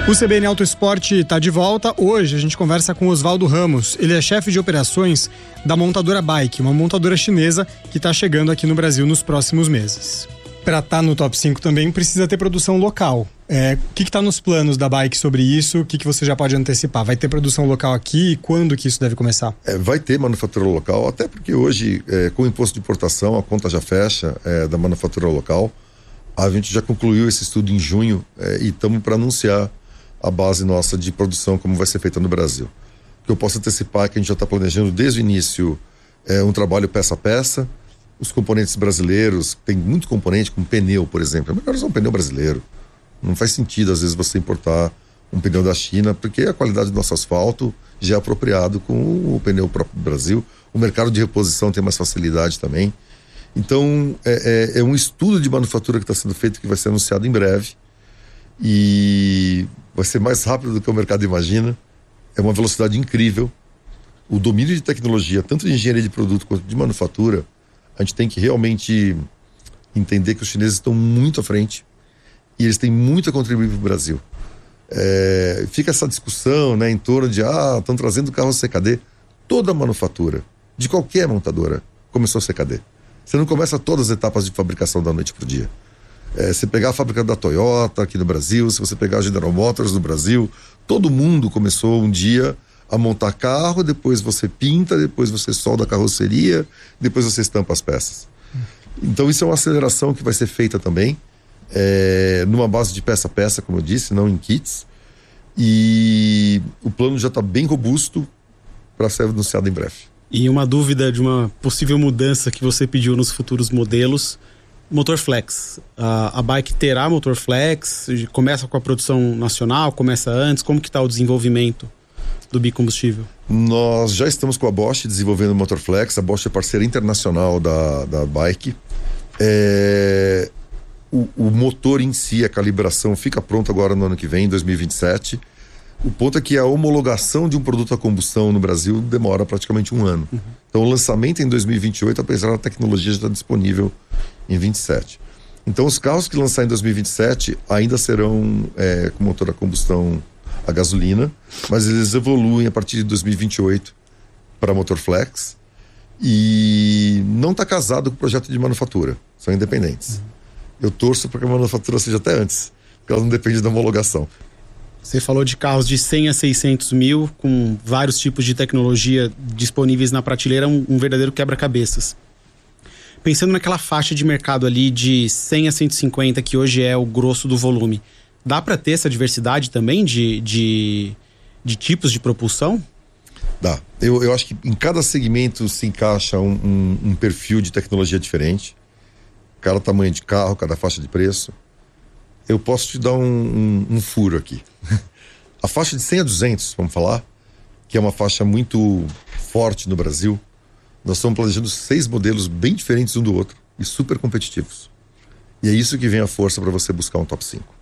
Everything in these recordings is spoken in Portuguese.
O CBN Auto Esporte está de volta. Hoje a gente conversa com Osvaldo Ramos. Ele é chefe de operações da montadora Bike, uma montadora chinesa que está chegando aqui no Brasil nos próximos meses. Para estar no top 5 também precisa ter produção local. O que está nos planos da Bike sobre isso? O que você já pode antecipar? Vai ter produção local aqui? E quando que isso deve começar? Vai ter manufatura local, até porque hoje, com o imposto de importação, a conta já fecha da manufatura local. A gente já concluiu esse estudo em junho e estamos para anunciar a base nossa de produção, como vai ser feita no Brasil. O que eu posso antecipar é que a gente já está planejando desde o início um trabalho peça a peça. Os componentes brasileiros, tem muito componente como pneu, por exemplo. É melhor usar um pneu brasileiro. Não faz sentido, às vezes, você importar um pneu da China, porque a qualidade do nosso asfalto já é apropriado com o pneu próprio do Brasil. O mercado de reposição tem mais facilidade também. Então, é um estudo de manufatura que está sendo feito, que vai ser anunciado em breve. E vai ser mais rápido do que o mercado imagina. É uma velocidade incrível. O domínio de tecnologia, tanto de engenharia de produto quanto de manufatura, a gente tem que realmente entender que os chineses estão muito à frente e eles têm muito a contribuir para o Brasil. Fica essa discussão, né, em torno de estão trazendo carro CKD. Toda manufatura, de qualquer montadora, começou a CKD. Você não começa todas as etapas de fabricação da noite para o dia. Se pegar a fábrica da Toyota aqui no Brasil, se você pegar a General Motors no Brasil, todo mundo começou um dia a montar carro, depois você pinta, depois você solda a carroceria, depois você estampa as peças. Então isso é uma aceleração que vai ser feita também, numa base de peça a peça, como eu disse, não em kits. E o plano já está bem robusto para ser anunciado em breve. E uma dúvida de uma possível mudança que você pediu nos futuros modelos: motor flex. A Bike terá motor flex? Começa com a produção nacional? Começa antes? Como que está o desenvolvimento do bicombustível? Nós já estamos com a Bosch desenvolvendo o motor flex. A Bosch é parceira internacional da Bike. O motor em si, a calibração, fica pronto agora no ano que vem, em 2027. O ponto é que a homologação de um produto a combustão no Brasil demora praticamente um ano. Então o lançamento em 2028, apesar da tecnologia já estar disponível em 27. Então os carros que lançar em 2027 ainda serão com motor a combustão a gasolina, mas eles evoluem a partir de 2028 para motor flex e não está casado com o projeto de manufatura, são independentes. Eu torço para que a manufatura seja até antes, porque ela não depende da homologação. Você falou de carros de 100 a 600 mil, com vários tipos de tecnologia disponíveis na prateleira, um verdadeiro quebra-cabeças. Pensando naquela faixa de mercado ali de 100 a 150, que hoje é o grosso do volume, dá para ter essa diversidade também de tipos de propulsão? Dá. Eu acho que em cada segmento se encaixa um perfil de tecnologia diferente. Cada tamanho de carro, cada faixa de preço. Eu posso te dar um furo aqui. A faixa de 100 a 200, vamos falar, que é uma faixa muito forte no Brasil. Nós estamos planejando 6 modelos bem diferentes um do outro e super competitivos. E é isso que vem a força para você buscar um top 5.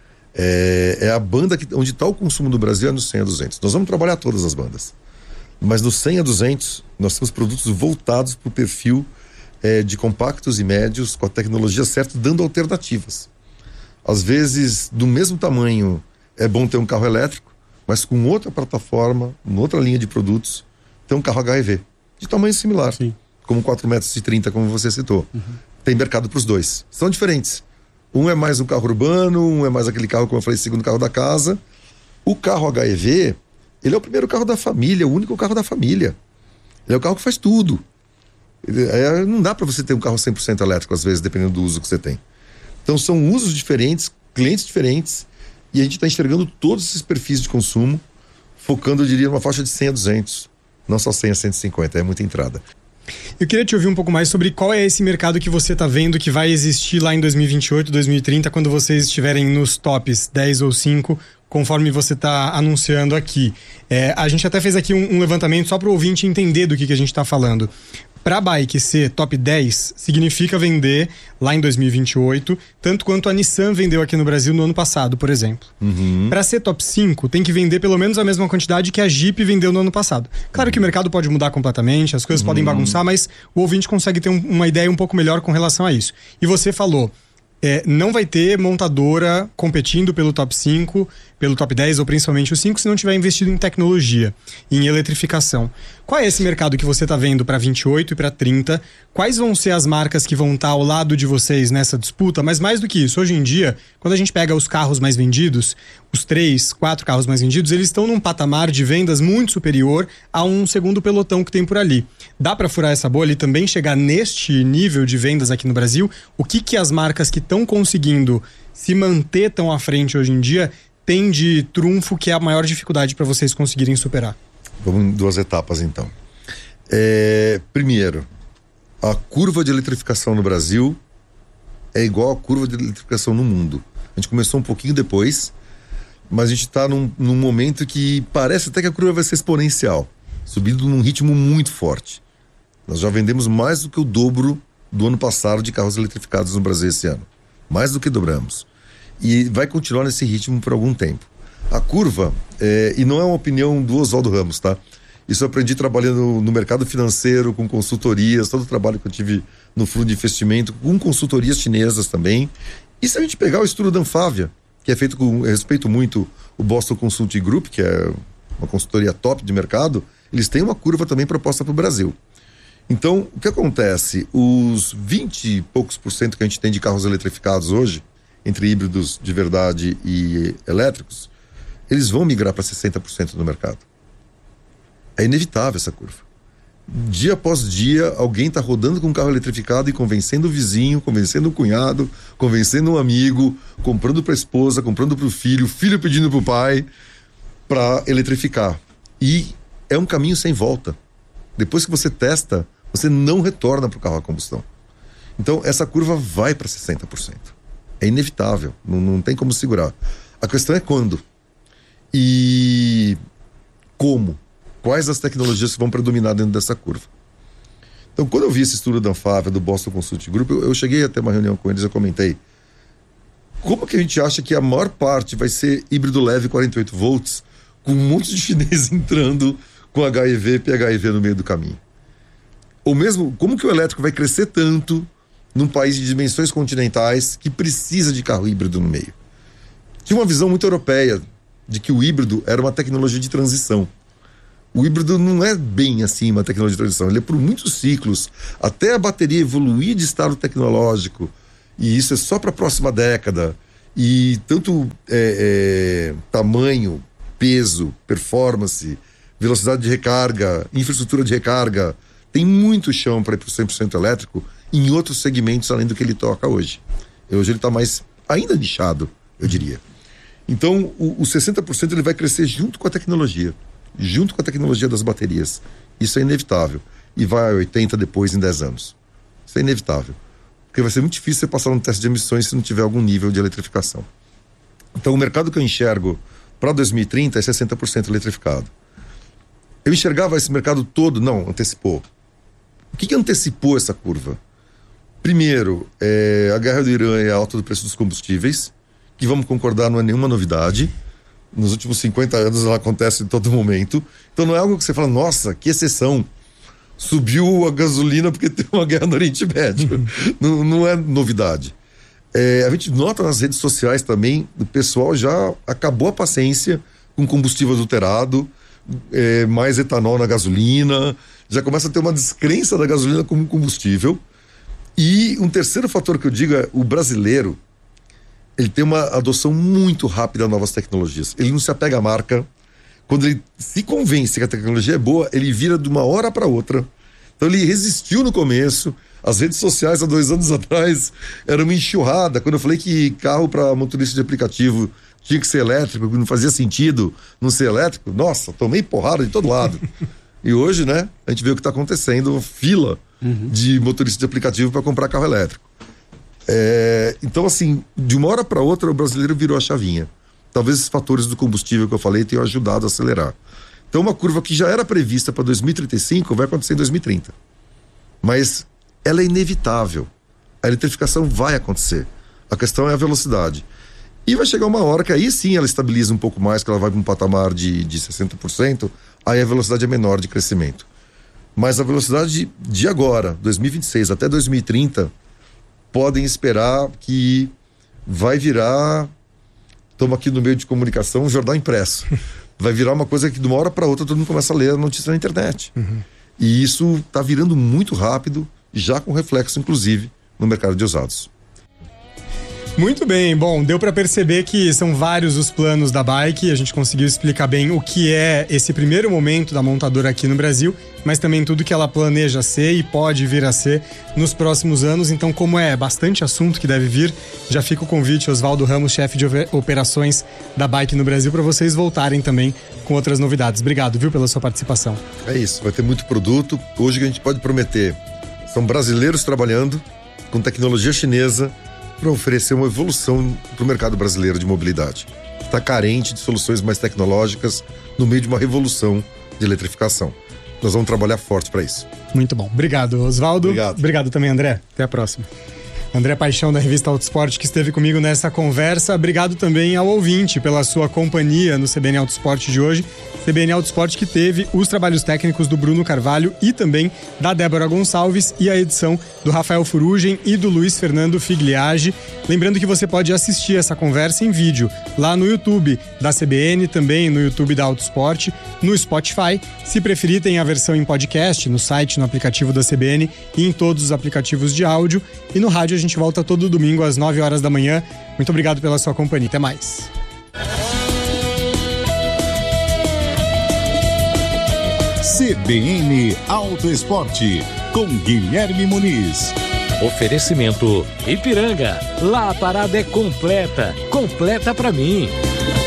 É a banda onde está o consumo do Brasil, é no 100 a 200. Nós vamos trabalhar todas as bandas. Mas no 100 a 200, nós temos produtos voltados para o perfil de compactos e médios, com a tecnologia certa, dando alternativas. Às vezes, do mesmo tamanho, é bom ter um carro elétrico, mas com outra plataforma, outra linha de produtos, ter um carro HEV, de tamanho similar. Sim. Como 4,30 m, como você citou. Tem mercado para os dois. São diferentes. Um é mais um carro urbano, um é mais aquele carro, como eu falei, segundo carro da casa. O carro HEV, ele é o primeiro carro da família, o único carro da família. Ele é o carro que faz tudo. Não dá para você ter um carro 100% elétrico, às vezes, dependendo do uso que você tem. Então são usos diferentes, clientes diferentes, e a gente está enxergando todos esses perfis de consumo, focando, eu diria, numa faixa de 100 a 200, não só 100 a 150, é muita entrada. Eu queria te ouvir um pouco mais sobre qual é esse mercado que você está vendo que vai existir lá em 2028, 2030, quando vocês estiverem nos tops 10 ou 5, conforme você está anunciando aqui. A gente até fez aqui um levantamento só para o ouvinte entender do que a gente está falando. Para a Bike ser top 10, significa vender lá em 2028, tanto quanto a Nissan vendeu aqui no Brasil no ano passado, por exemplo. Para ser top 5, tem que vender pelo menos a mesma quantidade que a Jeep vendeu no ano passado. Claro que o mercado pode mudar completamente, as coisas podem bagunçar, mas o ouvinte consegue ter uma ideia um pouco melhor com relação a isso. E você falou, não vai ter montadora competindo pelo top 5, pelo top 10 ou principalmente o 5 se não tiver investido em tecnologia, em eletrificação. Qual é esse mercado que você está vendo para 28 e para 30? Quais vão ser as marcas que vão estar ao lado de vocês nessa disputa? Mas mais do que isso, hoje em dia, quando a gente pega os carros mais vendidos, os 3, 4 carros mais vendidos, eles estão num patamar de vendas muito superior a um segundo pelotão que tem por ali. Dá para furar essa bolha e também chegar neste nível de vendas aqui no Brasil? O que as marcas que estão conseguindo se manter tão à frente hoje em dia têm de trunfo que é a maior dificuldade para vocês conseguirem superar? Vamos em 2 etapas, então. Primeiro, a curva de eletrificação no Brasil é igual à curva de eletrificação no mundo. A gente começou um pouquinho depois, mas a gente está num momento que parece até que a curva vai ser exponencial, subindo num ritmo muito forte. Nós já vendemos mais do que o dobro do ano passado de carros eletrificados no Brasil esse ano. Mais do que dobramos. E vai continuar nesse ritmo por algum tempo. A curva, e não é uma opinião do Oswaldo Ramos, tá? Isso eu aprendi trabalhando no mercado financeiro, com consultorias, todo o trabalho que eu tive no fundo de investimento, com consultorias chinesas também. E se a gente pegar o estudo da Anfávia, que é feito eu respeito muito o Boston Consulting Group, que é uma consultoria top de mercado, eles têm uma curva também proposta para o Brasil. Então, o que acontece? Os 20 e poucos % que a gente tem de carros eletrificados hoje, entre híbridos de verdade e elétricos, eles vão migrar para 60% do mercado. É inevitável essa curva. Dia após dia, alguém está rodando com um carro eletrificado e convencendo o vizinho, convencendo o cunhado, convencendo um amigo, comprando para a esposa, comprando para o filho pedindo para o pai, para eletrificar. E é um caminho sem volta. Depois que você testa, você não retorna para o carro a combustão. Então, essa curva vai para 60%. É inevitável, não tem como segurar. A questão é quando. E como. Quais as tecnologias que vão predominar dentro dessa curva. Então, quando eu vi esse estudo da Anfávia, do Boston Consulting Group, eu cheguei a ter uma reunião com eles, eu comentei, como que a gente acha que a maior parte vai ser híbrido leve 48 volts, com um monte de chinês entrando com HEV e PHEV no meio do caminho? Ou mesmo, como que o elétrico vai crescer tanto num país de dimensões continentais que precisa de carro híbrido no meio? Tinha uma visão muito europeia de que o híbrido era uma tecnologia de transição. O híbrido não é bem assim uma tecnologia de transição, ele é por muitos ciclos, até a bateria evoluir de estado tecnológico, e isso é só para a próxima década, e tanto tamanho, peso, performance, velocidade de recarga, infraestrutura de recarga, tem muito chão para ir para o 100% elétrico em outros segmentos além do que ele toca hoje. Hoje ele está mais, ainda nichado, eu diria. Então, o 60% ele vai crescer junto com a tecnologia das baterias. Isso é inevitável. E vai a 80% depois em 10 anos. Isso é inevitável. Porque vai ser muito difícil você passar um teste de emissões se não tiver algum nível de eletrificação. Então, o mercado que eu enxergo para 2030 é 60% eletrificado. Eu enxergava esse mercado todo? Não, antecipou. O que antecipou essa curva? Primeiro, a guerra do Irã e a alta do preço dos combustíveis, que vamos concordar não é nenhuma novidade. Nos últimos 50 anos ela acontece em todo momento. Então não é algo que você fala, nossa, que exceção. Subiu a gasolina porque tem uma guerra no Oriente Médio. Não é novidade. A gente nota nas redes sociais também, o pessoal já acabou a paciência com combustível adulterado, mais etanol na gasolina, já começa a ter uma descrença da gasolina como combustível. E um terceiro fator que eu digo é o brasileiro, ele tem uma adoção muito rápida a novas tecnologias. Ele não se apega à marca. Quando ele se convence que a tecnologia é boa, ele vira de uma hora para outra. Então ele resistiu no começo. As redes sociais há 2 anos atrás eram uma enxurrada. Quando eu falei que carro para motorista de aplicativo tinha que ser elétrico, não fazia sentido não ser elétrico, nossa, tomei porrada de todo lado. E hoje, né, a gente vê o que está acontecendo, fila de motorista de aplicativo para comprar carro elétrico. Então, assim, de uma hora para outra o brasileiro virou a chavinha. Talvez esses fatores do combustível que eu falei tenham ajudado a acelerar. Então, uma curva que já era prevista para 2035 vai acontecer em 2030. Mas ela é inevitável. A eletrificação vai acontecer. A questão é a velocidade. E vai chegar uma hora que aí sim ela estabiliza um pouco mais, que ela vai para um patamar de 60%, aí a velocidade é menor de crescimento. Mas a velocidade de agora, 2026 até 2030, podem esperar que vai virar, estamos aqui no meio de comunicação, um jornal impresso. Vai virar uma coisa que de uma hora para outra todo mundo começa a ler a notícia na internet. E isso está virando muito rápido, já com reflexo, inclusive, no mercado de usados. Muito bem, bom, deu para perceber que são vários os planos da Bike, a gente conseguiu explicar bem o que é esse primeiro momento da montadora aqui no Brasil, mas também tudo que ela planeja ser e pode vir a ser nos próximos anos. Então, como é bastante assunto que deve vir, já fica o convite, Osvaldo Ramos, chefe de operações da Bike no Brasil, para vocês voltarem também com outras novidades. Obrigado, viu, pela sua participação. É isso, vai ter muito produto. Hoje que a gente pode prometer, são brasileiros trabalhando com tecnologia chinesa para oferecer uma evolução para o mercado brasileiro de mobilidade. Está carente de soluções mais tecnológicas no meio de uma revolução de eletrificação. Nós vamos trabalhar forte para isso. Muito bom. Obrigado, Osvaldo. Obrigado também, André. Até a próxima. André Paixão, da revista Autosport, que esteve comigo nessa conversa. Obrigado também ao ouvinte pela sua companhia no CBN Autosport de hoje. CBN Autosport que teve os trabalhos técnicos do Bruno Carvalho e também da Débora Gonçalves e a edição do Rafael Furugem e do Luiz Fernando Figliage. Lembrando que você pode assistir essa conversa em vídeo lá no YouTube da CBN, também no YouTube da Autosport, no Spotify. Se preferir, tem a versão em podcast, no site, no aplicativo da CBN e em todos os aplicativos de áudio. E no rádio a gente volta todo domingo às 9 horas da manhã. Muito obrigado pela sua companhia. Até mais. CBN Auto Esporte, com Guilherme Muniz. Oferecimento Ipiranga. Lá a parada é completa. Completa pra mim.